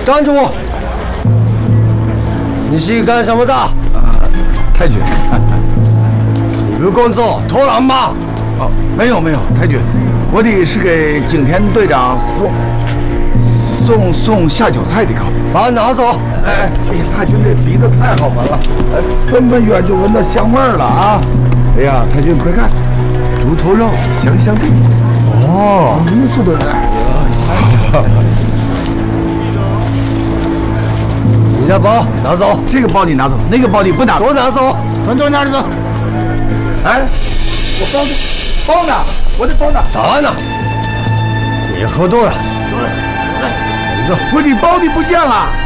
站住！你是干什么的？ 太君。 你不工作偷懒吗？ 哦，没有，太君，我的是给景田队长送下酒菜的糕。 把它拿走！ 哎呀，太君这鼻子太好闻了，这么远就闻到香味儿了啊！哎呀，太君快看，猪头肉香香的。哦，是的。 你的包拿走， 这个包你拿走，那个包你不拿走， 都拿走， 全都拿走。哎，我包呢？我的包呢？ 啥呢？你喝多了。 我的包的不见了。